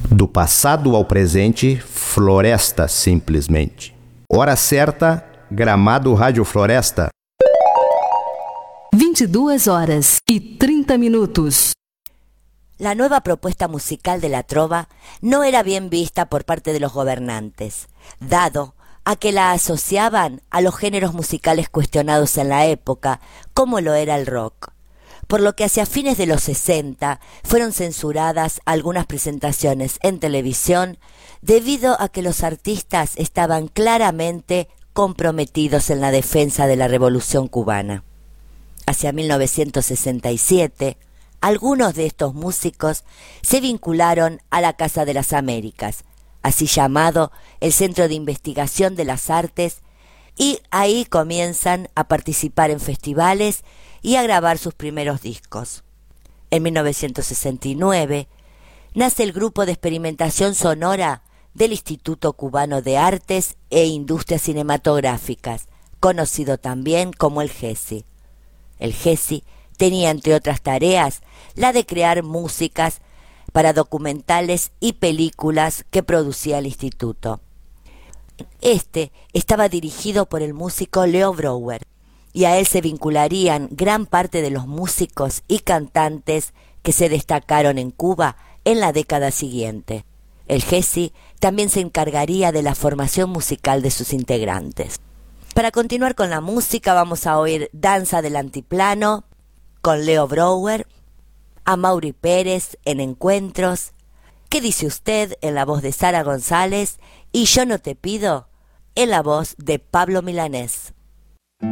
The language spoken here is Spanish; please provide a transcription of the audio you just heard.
Do passado ao presente, floresta simplesmente. Hora certa, Gramado Rádio Floresta. 22:30. La nueva propuesta musical de la trova no era bien vista por parte de los gobernantes, dado a que la asociaban a los géneros musicales cuestionados en la época, como lo era el rock, por lo que hacia fines de los 60 fueron censuradas algunas presentaciones en televisión debido a que los artistas estaban claramente comprometidos en la defensa de la Revolución cubana. Hacia 1967, algunos de estos músicos se vincularon a la Casa de las Américas, así llamado el Centro de Investigación de las Artes, y ahí comienzan a participar en festivales y a grabar sus primeros discos. En 1969 nace el Grupo de Experimentación Sonora del Instituto Cubano de Artes e Industrias Cinematográficas, conocido también como el GESI. El GESI tenía, entre otras tareas, la de crear músicas para documentales y películas que producía el instituto. Este estaba dirigido por el músico Leo Brouwer, y a él se vincularían gran parte de los músicos y cantantes que se destacaron en Cuba en la década siguiente. El GESI también se encargaría de la formación musical de sus integrantes. Para continuar con la música vamos a oír Danza del Antiplano con Leo Brouwer, Amaury Pérez en Encuentros, ¿Qué dice usted? En la voz de Sara González, y Yo no te pido en la voz de Pablo Milanés.